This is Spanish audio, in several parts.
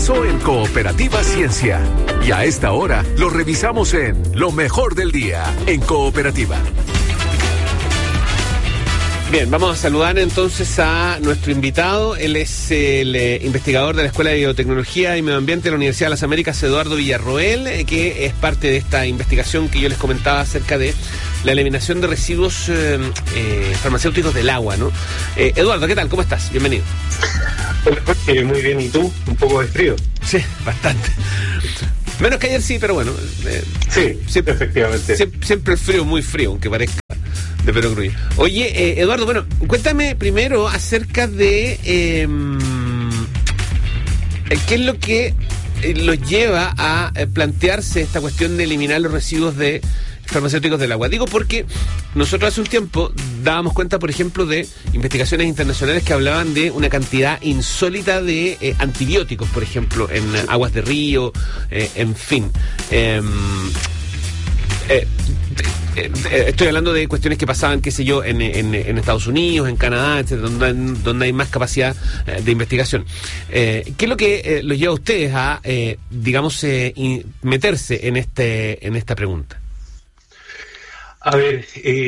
pasó en Cooperativa Ciencia. Y a esta hora lo revisamos en Lo Mejor del Día en Cooperativa. Bien, vamos a saludar entonces a nuestro invitado. Él es el investigador de la Escuela de Biotecnología y Medio Ambiente de la Universidad de las Américas, Eduardo Villarroel, que es parte de esta investigación que yo les comentaba acerca de la eliminación de residuos farmacéuticos del agua, ¿no? Eduardo, ¿qué tal? ¿Cómo estás? Bienvenido. Hola, Jorge, muy bien. ¿Y tú? Un poco de frío. Sí, bastante. Menos que ayer sí, pero bueno. Sí, siempre, efectivamente. Siempre el frío, muy frío, aunque parezca de perogrullo. Oye, Eduardo, bueno, cuéntame primero acerca de qué es lo que los lleva a plantearse esta cuestión de eliminar los residuos de farmacéuticos del agua. Digo porque nosotros hace un tiempo dábamos cuenta, por ejemplo, de investigaciones internacionales que hablaban de una cantidad insólita de antibióticos, por ejemplo, en aguas de río, en fin. Estoy hablando de cuestiones que pasaban, qué sé yo, en Estados Unidos, en Canadá, etcétera, donde hay más capacidad de investigación. ¿Qué es lo que los lleva a ustedes a, digamos, meterse en esta pregunta? A ver,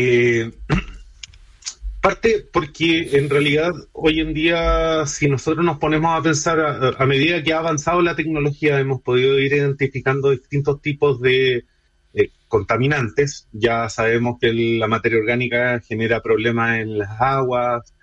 parte porque en realidad hoy en día, si nosotros nos ponemos a pensar, a medida que ha avanzado la tecnología, hemos podido ir identificando distintos tipos de contaminantes. Ya sabemos que la materia orgánica genera problemas en las aguas,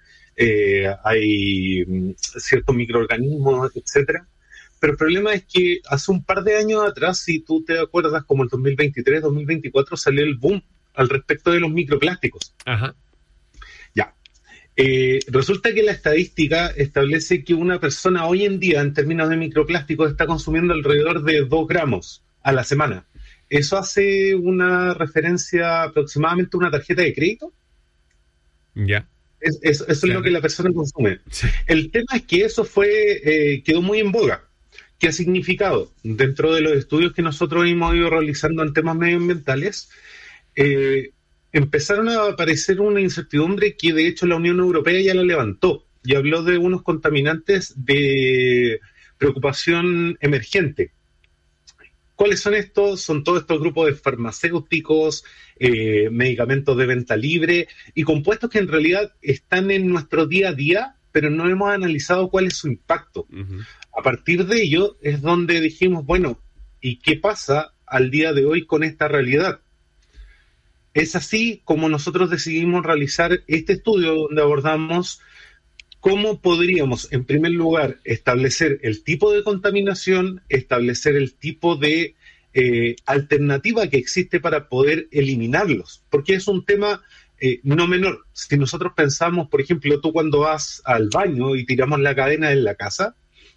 hay ciertos microorganismos, etcétera. Pero el problema es que hace un par de años atrás, si tú te acuerdas, como el 2023, 2024, salió el boom al respecto de los microplásticos. Ajá. Ya. Resulta que la estadística establece que una persona hoy en día, en términos de microplásticos, está consumiendo alrededor de 2 gramos a la semana. Eso hace una referencia aproximadamente a una tarjeta de crédito. Ya. Eso es lo que la persona consume. Sí. El tema es que eso quedó muy en boga. ¿Qué ha significado? Dentro de los estudios que nosotros hemos ido realizando en temas medioambientales, empezaron a aparecer una incertidumbre que de hecho la Unión Europea ya la levantó y habló de unos contaminantes de preocupación emergente. ¿Cuáles son estos? Son todos estos grupos de farmacéuticos, medicamentos de venta libre y compuestos que en realidad están en nuestro día a día, pero no hemos analizado cuál es su impacto. Uh-huh. A partir de ello es donde dijimos, bueno, ¿y qué pasa al día de hoy con esta realidad? Es así como nosotros decidimos realizar este estudio donde abordamos cómo podríamos, en primer lugar, establecer el tipo de contaminación, establecer el tipo de alternativa que existe para poder eliminarlos, porque es un tema no menor. Si nosotros pensamos, por ejemplo, tú cuando vas al baño y tiramos la cadena en la casa,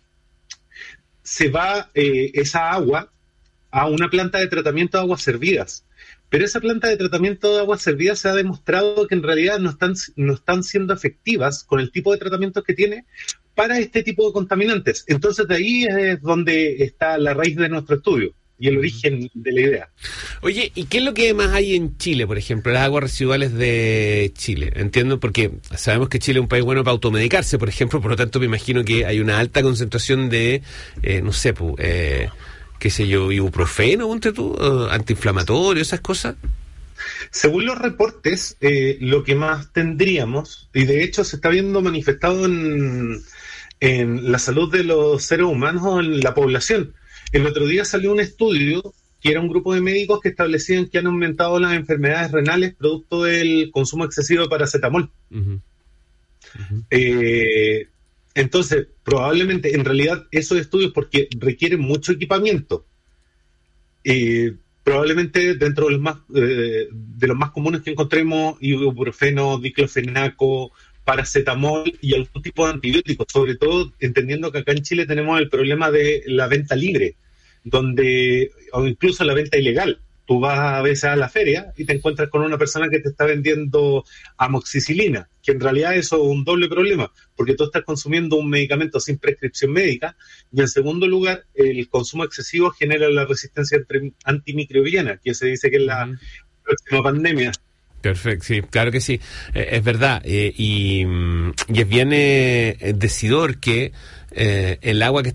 se va esa agua a una planta de tratamiento de aguas servidas. Pero esa planta de tratamiento de aguas servidas se ha demostrado que en realidad no están siendo efectivas con el tipo de tratamientos que tiene para este tipo de contaminantes. Entonces de ahí es donde está la raíz de nuestro estudio y el origen de la idea. Oye, ¿y qué es lo que más hay en Chile, por ejemplo, las aguas residuales de Chile? Entiendo, porque sabemos que Chile es un país bueno para automedicarse, por ejemplo, por lo tanto me imagino que hay una alta concentración de, qué sé yo, ibuprofeno, ponte tú, antiinflamatorio, esas cosas. Según los reportes, lo que más tendríamos, y de hecho se está viendo manifestado en la salud de los seres humanos o en la población. El otro día salió un estudio que era un grupo de médicos que establecían que han aumentado las enfermedades renales producto del consumo excesivo de paracetamol. Uh-huh. Uh-huh. Entonces, probablemente, en realidad, esos estudios, porque requieren mucho equipamiento, probablemente dentro de los más comunes que encontremos, ibuprofeno, diclofenaco, paracetamol y algún tipo de antibióticos, sobre todo entendiendo que acá en Chile tenemos el problema de la venta libre, o incluso la venta ilegal. Tú vas a veces a la feria y te encuentras con una persona que te está vendiendo amoxicilina, que en realidad eso es un doble problema, porque tú estás consumiendo un medicamento sin prescripción médica, y en segundo lugar, el consumo excesivo genera la resistencia antimicrobiana, que se dice que es la próxima pandemia. Perfecto, sí, claro que sí, es verdad, y es bien decidor que el agua que estamos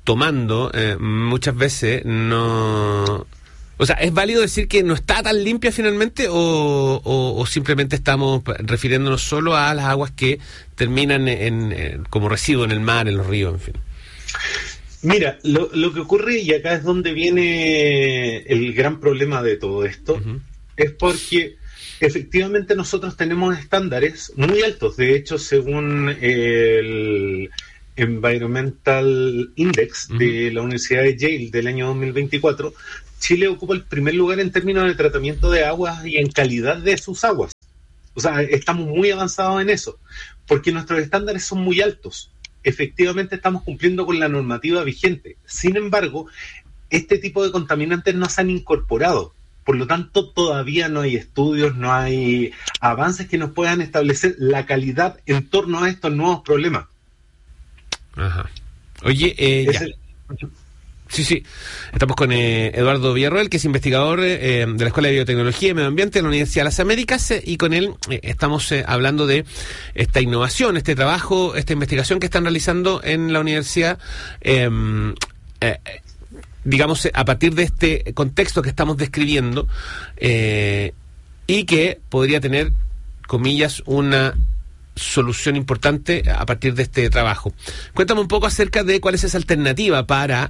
tomando muchas veces no... O sea, ¿es válido decir que no está tan limpia finalmente o simplemente estamos refiriéndonos solo a las aguas que terminan como residuo en el mar, en los ríos, en fin? Mira, lo que ocurre, y acá es donde viene el gran problema de todo esto, es porque efectivamente nosotros tenemos estándares muy altos. De hecho, según el Environmental Index de la Universidad de Yale del año 2024, Chile ocupa el primer lugar en términos de tratamiento de aguas y en calidad de sus aguas. O sea, estamos muy avanzados en eso, porque nuestros estándares son muy altos. Efectivamente estamos cumpliendo con la normativa vigente. Sin embargo, este tipo de contaminantes no se han incorporado. Por lo tanto, todavía no hay estudios, no hay avances que nos puedan establecer la calidad en torno a estos nuevos problemas. Ajá. Oye, ya. Sí. Estamos con Eduardo Villarroel, que es investigador de la Escuela de Biotecnología y Medio Ambiente de la Universidad de las Américas, y con él estamos hablando de esta innovación, este trabajo, esta investigación que están realizando en la universidad, digamos, a partir de este contexto que estamos describiendo, y que podría tener, comillas, una solución importante a partir de este trabajo. Cuéntame un poco acerca de cuál es esa alternativa para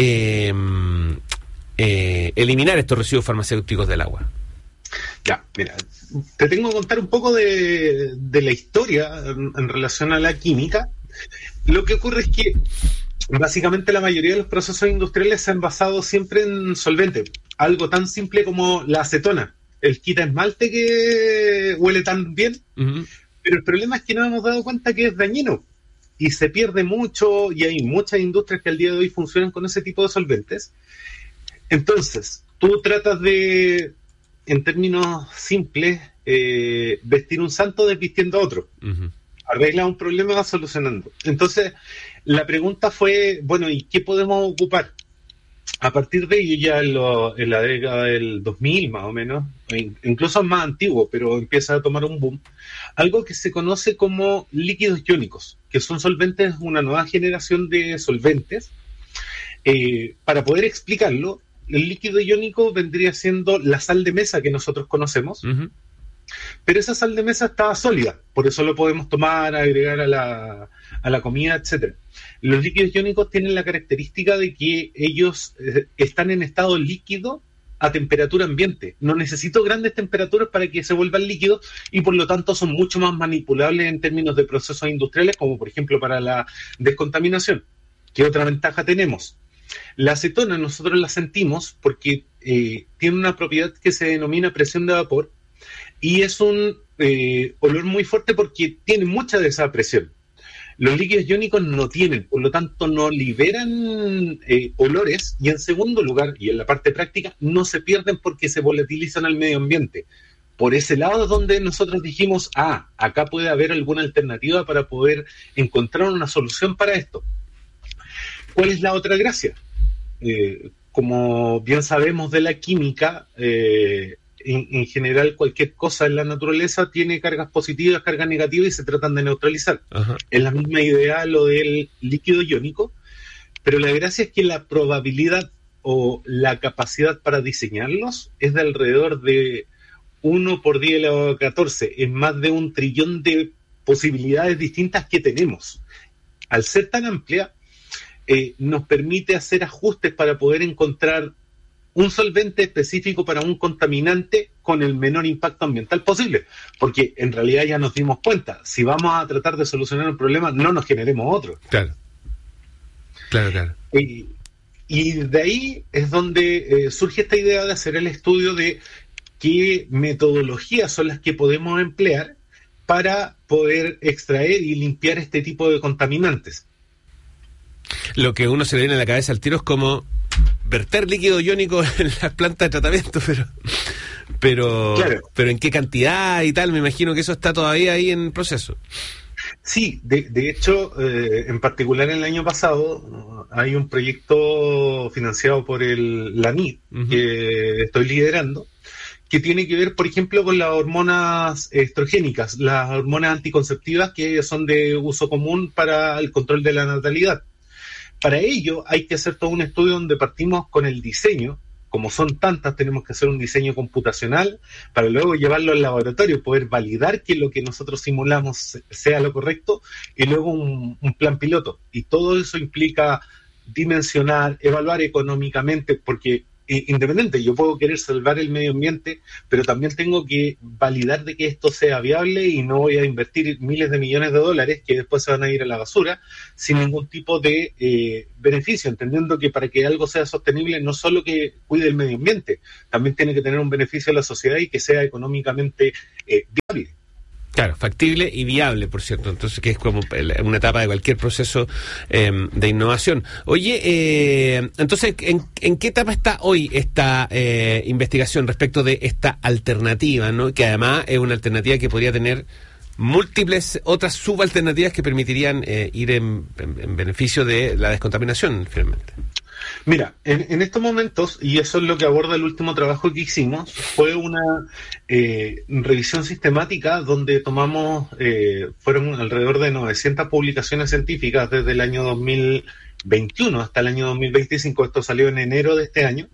eliminar estos residuos farmacéuticos del agua. Ya, mira, te tengo que contar un poco de la historia en relación a la química. Lo que ocurre es que básicamente la mayoría de los procesos industriales se han basado siempre en solventes. Algo tan simple como la acetona, el quita esmalte que huele tan bien. Pero el problema es que nos hemos dado cuenta que es dañino y se pierde mucho, y hay muchas industrias que al día de hoy funcionan con ese tipo de solventes. Entonces, tú tratas de, en términos simples, vestir un santo desvistiendo a otro. Arregla un problema, va solucionando. Entonces, la pregunta fue, bueno, ¿y qué podemos ocupar? A partir de ello, ya en la década del 2000 más o menos, incluso más antiguo, pero empieza a tomar un boom, algo que se conoce como líquidos iónicos, que son solventes, una nueva generación de solventes. Para poder explicarlo, el líquido iónico vendría siendo la sal de mesa que nosotros conocemos, pero esa sal de mesa estaba sólida, por eso lo podemos tomar, agregar a la comida, etcétera. Los líquidos iónicos tienen la característica de que ellos están en estado líquido a temperatura ambiente. No necesito grandes temperaturas para que se vuelvan líquidos, y por lo tanto son mucho más manipulables en términos de procesos industriales, como por ejemplo para la descontaminación. ¿Qué otra ventaja tenemos? La acetona nosotros la sentimos porque tiene una propiedad que se denomina presión de vapor, y es un olor muy fuerte porque tiene mucha de esa presión. Los líquidos iónicos no tienen, por lo tanto no liberan olores, y en segundo lugar, y en la parte práctica, no se pierden porque se volatilizan al medio ambiente. Por ese lado es donde nosotros dijimos, acá puede haber alguna alternativa para poder encontrar una solución para esto. ¿Cuál es la otra gracia? Como bien sabemos de la química, en general cualquier cosa en la naturaleza tiene cargas positivas, cargas negativas, y se tratan de neutralizar. Es la misma idea lo del líquido iónico, pero la gracia es que la probabilidad o la capacidad para diseñarlos es de alrededor de 1 por 10 a la 14, es más de 1 trillón de posibilidades distintas que tenemos. Al ser tan amplia, nos permite hacer ajustes para poder encontrar un solvente específico para un contaminante con el menor impacto ambiental posible, porque en realidad ya nos dimos cuenta, si vamos a tratar de solucionar un problema, no nos generemos otro. Claro. Y de ahí es donde surge esta idea de hacer el estudio de qué metodologías son las que podemos emplear para poder extraer y limpiar este tipo de contaminantes. Lo que uno se le viene a la cabeza al tiro es como verter líquido iónico en las plantas de tratamiento, pero claro. Pero en qué cantidad y tal, me imagino que eso está todavía ahí en proceso. Sí, de hecho, en particular el año pasado hay un proyecto financiado por la NID, que estoy liderando, que tiene que ver, por ejemplo, con las hormonas estrogénicas, las hormonas anticonceptivas que son de uso común para el control de la natalidad. Para ello hay que hacer todo un estudio donde partimos con el diseño. Como son tantas, tenemos que hacer un diseño computacional para luego llevarlo al laboratorio, poder validar que lo que nosotros simulamos sea lo correcto, y luego un plan piloto. Y todo eso implica dimensionar, evaluar económicamente, porque independiente, yo puedo querer salvar el medio ambiente, pero también tengo que validar de que esto sea viable, y no voy a invertir miles de millones de dólares que después se van a ir a la basura sin ningún tipo de beneficio, entendiendo que para que algo sea sostenible no solo que cuide el medio ambiente, también tiene que tener un beneficio a la sociedad y que sea económicamente viable. Claro, factible y viable, por cierto. Entonces, que es como una etapa de cualquier proceso de innovación. Oye, entonces, ¿en qué etapa está hoy esta investigación respecto de esta alternativa, ¿no? Que además es una alternativa que podría tener múltiples otras subalternativas que permitirían ir en beneficio de la descontaminación, finalmente? Mira, en estos momentos, y eso es lo que aborda el último trabajo que hicimos, fue una revisión sistemática donde tomamos, fueron alrededor de 900 publicaciones científicas desde el año 2021 hasta el año 2025, esto salió en enero de este año,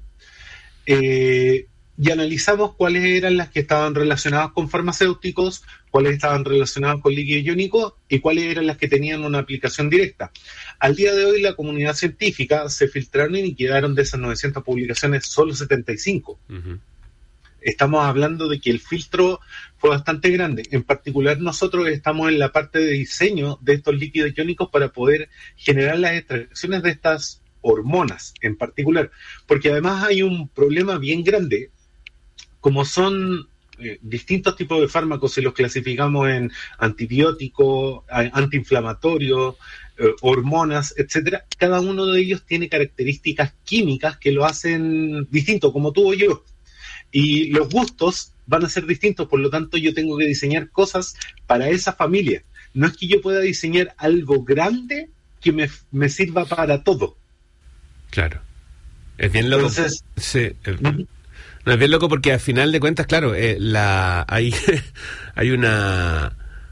y analizamos cuáles eran las que estaban relacionadas con farmacéuticos, cuáles estaban relacionadas con líquido iónico y cuáles eran las que tenían una aplicación directa. Al día de hoy, la comunidad científica se filtraron y quedaron de esas 900 publicaciones solo 75. Uh-huh. Estamos hablando de que el filtro fue bastante grande. En particular, nosotros estamos en la parte de diseño de estos líquidos iónicos para poder generar las extracciones de estas hormonas en particular, porque además hay un problema bien grande, como son distintos tipos de fármacos, si los clasificamos en antibióticos, antiinflamatorios, hormonas, etcétera, cada uno de ellos tiene características químicas que lo hacen distinto, como tú o yo, y los gustos van a ser distintos, por lo tanto yo tengo que diseñar cosas para esa familia. No es que yo pueda diseñar algo grande que me sirva para todo. Claro. Es bien loco. Entonces, sí. No, es bien loco porque al final de cuentas, claro, hay una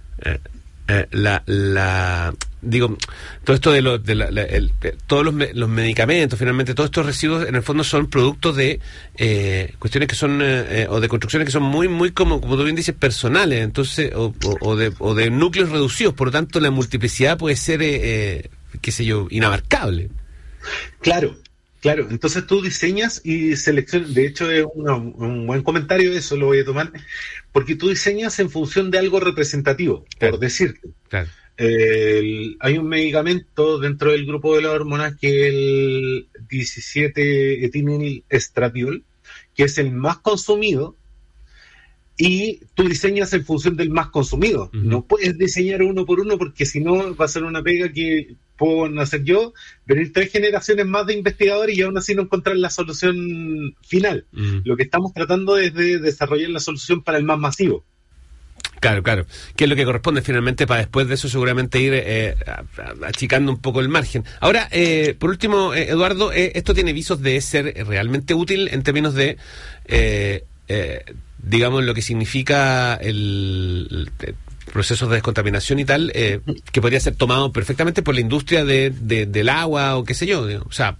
digo, todo esto de todos los medicamentos, finalmente todos estos residuos en el fondo son productos de cuestiones que son o de construcciones que son muy muy como tú bien dices personales, entonces o de núcleos reducidos, por lo tanto la multiplicidad puede ser qué sé yo, inabarcable. Claro, entonces tú diseñas y seleccionas, de hecho es un buen comentario, eso lo voy a tomar, porque tú diseñas en función de algo representativo, claro, por decirte. Claro. Hay un medicamento dentro del grupo de las hormonas que es el 17-etilestradiol, que es el más consumido, y tú diseñas en función del más consumido. Uh-huh. No puedes diseñar uno por uno porque si no va a ser una pega que puedo hacer yo, venir 3 generaciones más de investigadores y aún así no encontrar la solución final. Uh-huh. Lo que estamos tratando es de desarrollar la solución para el más masivo. Claro, que es lo que corresponde finalmente para después de eso seguramente ir achicando un poco el margen. Ahora, por último, Eduardo, esto tiene visos de ser realmente útil en términos de digamos, lo que significa el procesos de descontaminación y tal, que podría ser tomado perfectamente por la industria del agua o qué sé yo, o sea.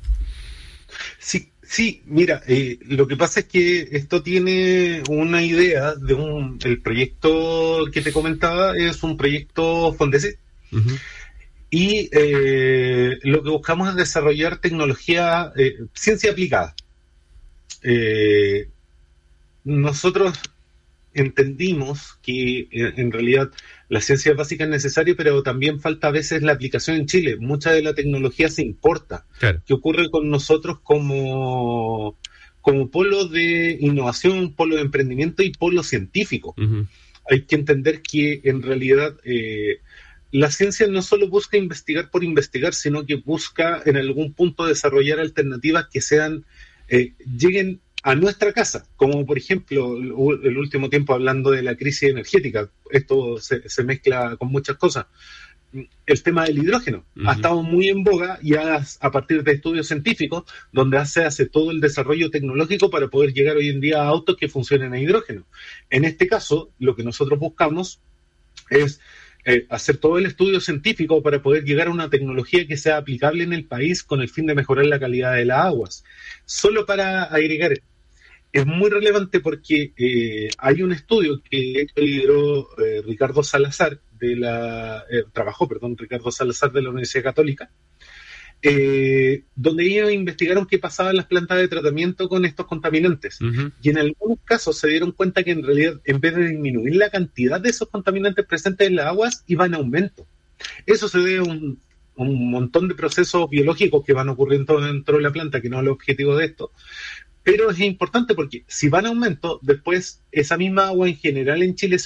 Sí, mira, lo que pasa es que esto tiene una idea de el proyecto que te comentaba, es un proyecto Fondesit. Uh-huh. Y lo que buscamos es desarrollar tecnología, ciencia aplicada. Nosotros entendimos que en realidad la ciencia básica es necesaria, pero también falta a veces la aplicación en Chile. Mucha de la tecnología se importa. Claro. ¿Qué ocurre con nosotros como polo de innovación, polo de emprendimiento y polo científico? Uh-huh. Hay que entender que en realidad la ciencia no solo busca investigar por investigar, sino que busca en algún punto desarrollar alternativas que lleguen a nuestra casa, como por ejemplo el último tiempo hablando de la crisis energética. Esto se mezcla con muchas cosas. El tema del hidrógeno ha estado muy en boga y a partir de estudios científicos donde se hace todo el desarrollo tecnológico para poder llegar hoy en día a autos que funcionen a hidrógeno. En este caso, lo que nosotros buscamos es hacer todo el estudio científico para poder llegar a una tecnología que sea aplicable en el país con el fin de mejorar la calidad de las aguas. Solo para agregar, es muy relevante porque hay un estudio que lideró Ricardo Salazar Ricardo Salazar de la Universidad Católica, donde ellos investigaron qué pasaba en las plantas de tratamiento con estos contaminantes. Uh-huh. Y en algunos casos se dieron cuenta que en realidad, en vez de disminuir la cantidad de esos contaminantes presentes en las aguas, iba en aumento. Eso se debe a un montón de procesos biológicos que van ocurriendo dentro de la planta, que no es el objetivo de esto. Pero es importante porque si van en aumento, después esa misma agua en general en Chile se